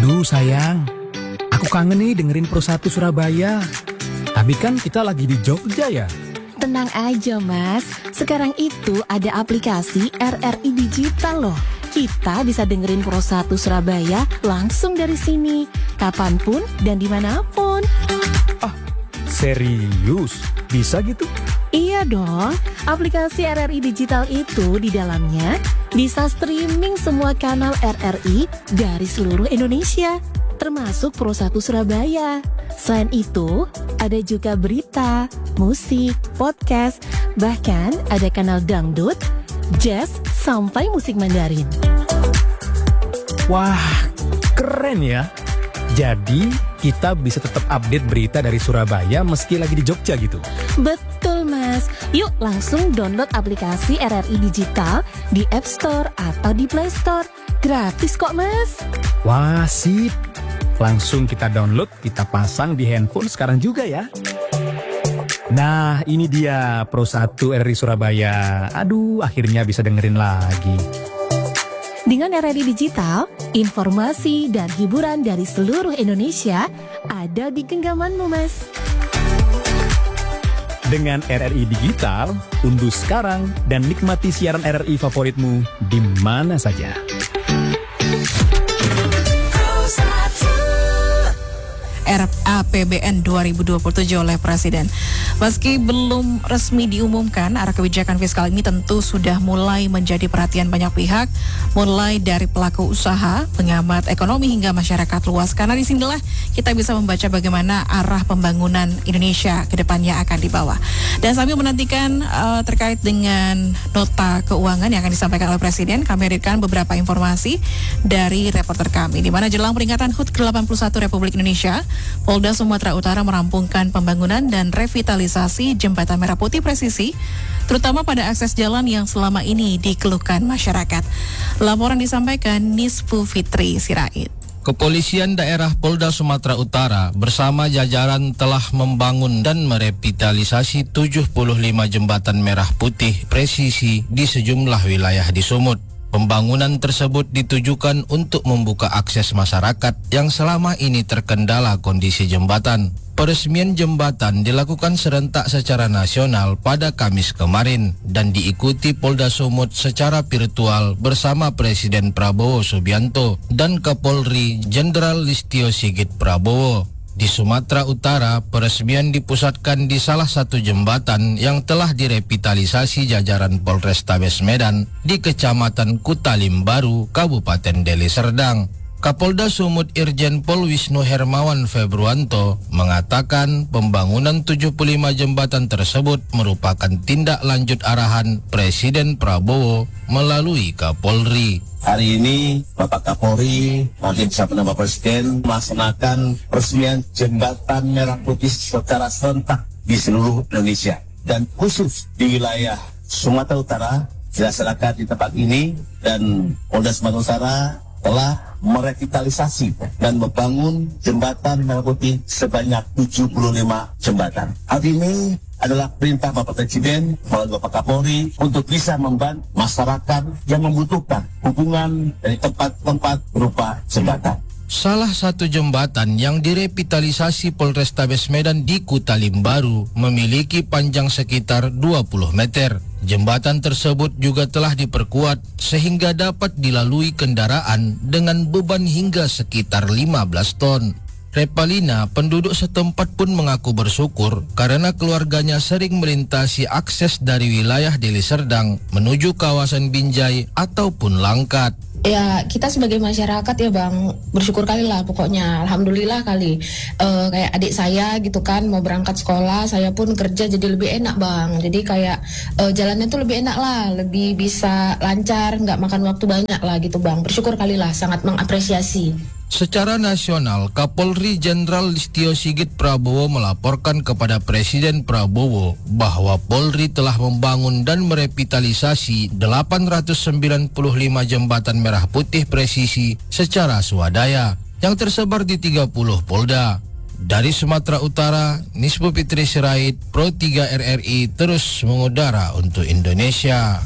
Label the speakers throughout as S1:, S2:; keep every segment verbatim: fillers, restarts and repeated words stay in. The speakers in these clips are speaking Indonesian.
S1: Aduh sayang, aku kangen nih dengerin Pro satu Surabaya. Tapi kan kita lagi di Jogja ya.
S2: Tenang aja mas, sekarang itu ada aplikasi R R I Digital loh. Kita bisa dengerin Pro satu Surabaya langsung dari sini, kapanpun dan dimanapun.
S1: Ah, serius? Bisa gitu?
S2: Iya dong, aplikasi R R I Digital itu di dalamnya bisa streaming semua kanal R R I dari seluruh Indonesia, termasuk Pro satu Surabaya. Selain itu, ada juga berita, musik, podcast, bahkan ada kanal dangdut, jazz, sampai musik Mandarin.
S1: Wah, keren ya. Jadi, kita bisa tetap update berita dari Surabaya meski lagi di Jogja gitu.
S2: Betul mas, yuk langsung download aplikasi R R I Digital di App Store atau di Play Store. Gratis kok mas.
S1: Wah, sip. Langsung kita download, kita pasang di handphone sekarang juga ya. Nah, ini dia Pro satu R R I Surabaya. Aduh, akhirnya bisa dengerin lagi.
S2: Dengan R R I Digital, informasi dan hiburan dari seluruh Indonesia ada di genggamanmu mas.
S1: Dengan R R I Digital, unduh sekarang dan nikmati siaran R R I favoritmu di mana saja.
S3: R A P B N dua ribu dua puluh tujuh oleh Presiden. Meski belum resmi diumumkan, arah kebijakan fiskal ini tentu sudah mulai menjadi perhatian banyak pihak, mulai dari pelaku usaha, pengamat ekonomi hingga masyarakat luas. Karena disinilah kita bisa membaca bagaimana arah pembangunan Indonesia ke depannya akan dibawa. Dan sambil menantikan uh, terkait dengan nota keuangan yang akan disampaikan oleh Presiden, kami hadirkan beberapa informasi dari reporter kami. Di mana jelang peringatan H U T ke delapan puluh satu Republik Indonesia, Polda Sumatera Utara merampungkan pembangunan dan revitalisasi Jembatan Merah Putih Presisi, terutama pada akses jalan yang selama ini dikeluhkan masyarakat. Laporan disampaikan Nisfu Fitri Sirait.
S4: Kepolisian daerah Polda Sumatera Utara bersama jajaran telah membangun dan merevitalisasi tujuh puluh lima jembatan merah putih presisi di sejumlah wilayah di Sumut. Pembangunan tersebut ditujukan untuk membuka akses masyarakat yang selama ini terkendala kondisi jembatan. Peresmian jembatan dilakukan serentak secara nasional pada Kamis kemarin dan diikuti Polda Sumut secara virtual bersama Presiden Prabowo Subianto dan Kapolri Jenderal Listio Sigit Prabowo. Di Sumatera Utara, peresmian dipusatkan di salah satu jembatan yang telah direvitalisasi jajaran Polrestabes Medan di Kecamatan Kutalim Baru, Kabupaten Deli Serdang. Kapolda Sumut Irjen Pol Wisnu Hermawan Februanto mengatakan pembangunan tujuh puluh lima jembatan tersebut merupakan tindak lanjut arahan Presiden Prabowo melalui Kapolri.
S5: Hari ini Bapak Kapolri, nanti bersama Bapak Presiden melaksanakan peresmian Jembatan Merah Putih secara serentak di seluruh Indonesia. Dan khusus di wilayah Sumatera Utara, dilaksanakan di tempat ini dan Polda Sumatera Utara telah merevitalisasi dan membangun Jembatan Merah Putih sebanyak tujuh puluh lima jembatan. Hal ini adalah perintah Bapak Presiden melalui Bapak Kapolri untuk bisa membantu masyarakat yang membutuhkan hubungan dari tempat-tempat berupa jembatan.
S4: Salah satu jembatan yang direvitalisasi Polrestabes Medan di Kutalim Baru memiliki panjang sekitar dua puluh meter. Jembatan tersebut juga telah diperkuat sehingga dapat dilalui kendaraan dengan beban hingga sekitar lima belas ton. Repalina, penduduk setempat pun mengaku bersyukur karena keluarganya sering melintasi akses dari wilayah Deli Serdang menuju kawasan Binjai ataupun Langkat.
S6: Ya kita sebagai masyarakat ya Bang bersyukur kali lah pokoknya, alhamdulillah kali. E, kayak adik saya gitu kan mau berangkat sekolah, saya pun kerja jadi lebih enak Bang. Jadi kayak e, jalannya tuh lebih enak lah, lebih bisa lancar, nggak makan waktu banyak lah gitu Bang. Bersyukur kali lah, sangat mengapresiasi.
S4: Secara nasional, Kapolri Jenderal Listio Sigit Prabowo melaporkan kepada Presiden Prabowo bahwa Polri telah membangun dan merevitalisasi delapan ratus sembilan puluh lima jembatan merah putih presisi secara swadaya yang tersebar di tiga puluh polda. Dari Sumatera Utara, Nisfu Fitri Sirait, Pro tiga R R I terus mengudara untuk Indonesia.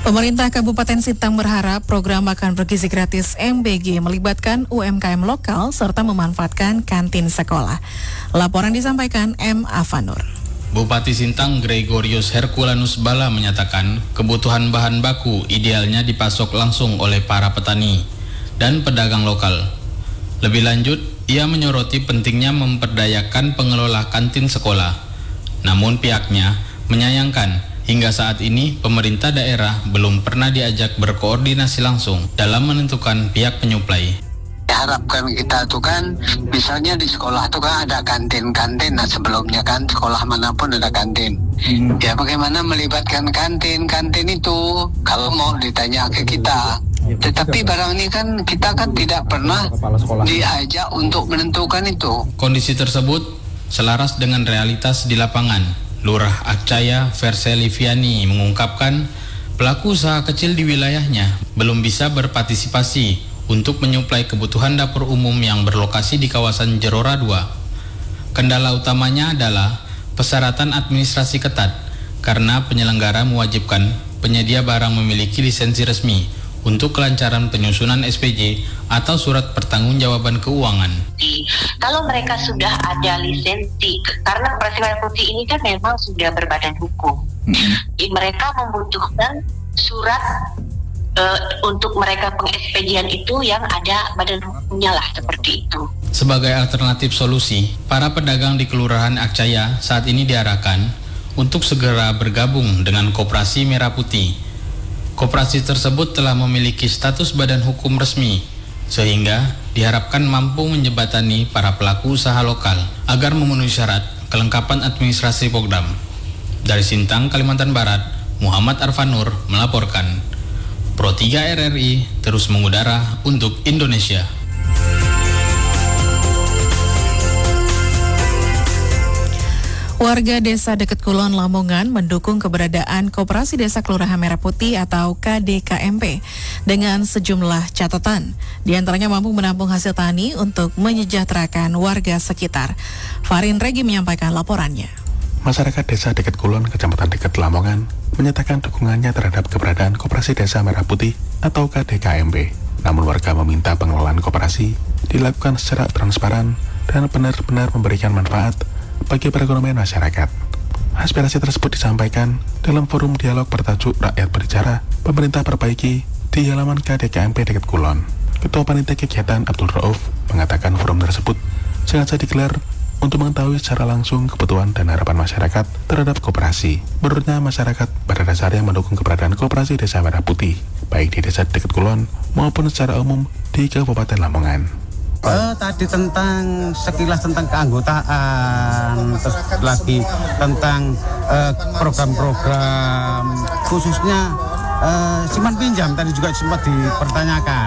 S3: Pemerintah Kabupaten Sintang berharap program makan bergizi gratis M B G melibatkan U M K M lokal serta memanfaatkan kantin sekolah. Laporan disampaikan M. Afanur.
S7: Bupati Sintang Gregorius Herculanus Bala menyatakan kebutuhan bahan baku idealnya dipasok langsung oleh para petani dan pedagang lokal. Lebih lanjut, ia menyoroti pentingnya memperdayakan pengelola kantin sekolah. Namun pihaknya menyayangkan hingga saat ini pemerintah daerah belum pernah diajak berkoordinasi langsung dalam menentukan pihak penyuplai.
S8: Harapkan kita tuh kan, misalnya di sekolah tuh kan ada kantin-kantin, nah sebelumnya kan sekolah manapun ada kantin. Hmm. Ya bagaimana melibatkan kantin-kantin itu kalau mau ditanya ke kita. Tetapi barang ini kan kita kan tidak pernah diajak untuk menentukan itu.
S7: Kondisi tersebut selaras dengan realitas di lapangan. Lurah Akcaya Verseliviani mengungkapkan pelaku usaha kecil di wilayahnya belum bisa berpartisipasi untuk menyuplai kebutuhan dapur umum yang berlokasi di kawasan Jerora dua. Kendala utamanya adalah persyaratan administrasi ketat karena penyelenggara mewajibkan penyedia barang memiliki lisensi resmi untuk kelancaran penyusunan S P J atau surat pertanggungjawaban keuangan.
S9: Kalau mereka sudah ada lisensi, karena Koperasi Merah Putih ini kan memang sudah berbadan hukum, hmm. mereka membutuhkan surat uh, untuk mereka peng-S P J-an itu yang ada badan hukumnya lah, seperti itu.
S7: Sebagai alternatif solusi, para pedagang di Kelurahan Akcaya saat ini diarahkan untuk segera bergabung dengan Koperasi Merah Putih. Koperasi tersebut telah memiliki status badan hukum resmi, sehingga diharapkan mampu menjembatani para pelaku usaha lokal agar memenuhi syarat kelengkapan administrasi program. Dari Sintang, Kalimantan Barat, Muhammad Arfanur melaporkan. Pro tiga R R I terus mengudara untuk Indonesia.
S3: Warga Desa Deket Kulon, Lamongan mendukung keberadaan Koperasi Desa Kelurahan Merah Putih atau K D K M P dengan sejumlah catatan. Di antaranya mampu menampung hasil tani untuk menyejahterakan warga sekitar. Farin Regi menyampaikan laporannya.
S10: Masyarakat Desa Deket Kulon, Kecamatan Deket, Lamongan menyatakan dukungannya terhadap keberadaan Koperasi Desa Merah Putih atau K D K M P. Namun warga meminta pengelolaan koperasi dilakukan secara transparan dan benar-benar memberikan manfaat bagi perekonomian masyarakat. Aspirasi tersebut disampaikan dalam forum dialog bertajuk Rakyat Berbicara, Pemerintah Perbaiki di halaman K D K M P Deket Kulon. Ketua Panitia Kegiatan Abdul Rauf mengatakan forum tersebut sengaja digelar untuk mengetahui secara langsung kebutuhan dan harapan masyarakat terhadap koperasi. Menurutnya, masyarakat pada dasarnya mendukung keberadaan Koperasi Desa Merah Putih, baik di Desa Deket Kulon maupun secara umum di Kabupaten Lamongan.
S11: Oh, tadi tentang sekilas tentang keanggotaan, terus lagi tentang uh, program-program khususnya uh, simpan pinjam tadi juga sempat dipertanyakan.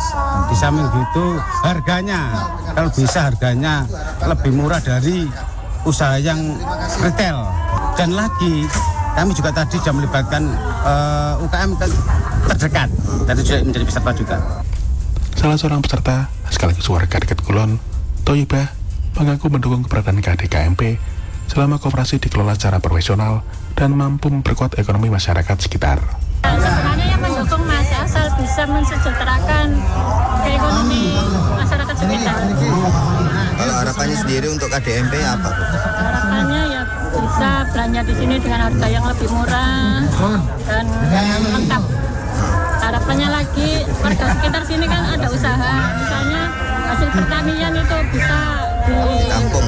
S11: Di samping gitu harganya, kalau bisa harganya lebih murah dari usaha yang retail. Dan lagi kami juga tadi sudah melibatkan uh, U K M terdekat, tadi juga menjadi peserta juga.
S10: Salah seorang peserta, sekaligus warga Deket Kulon, Toyibah, mengaku mendukung keberadaan K D K M P selama koperasi dikelola secara profesional dan mampu memperkuat ekonomi masyarakat sekitar.
S12: Sebenarnya yang mendukung Mas, asal bisa mensejahterakan ekonomi masyarakat sekitar.
S13: Kalau harapannya sendiri untuk K D M P apa?
S12: Harapannya ya bisa belanja di sini dengan harga yang lebih murah dan lengkap. Harapannya lagi warga sekitar sini kan ada usaha, misalnya hasil pertanian itu bisa ditampung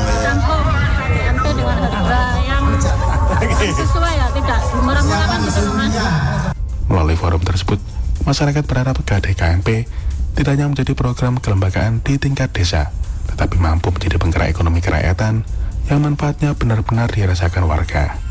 S12: dengan harga yang sesuai ya, tidak murah-murah kan gitu Mas.
S10: Melalui forum tersebut, masyarakat berharap K D K M P tidak hanya menjadi program kelembagaan di tingkat desa, tetapi mampu menjadi penggerak ekonomi kerakyatan yang manfaatnya benar-benar dirasakan warga.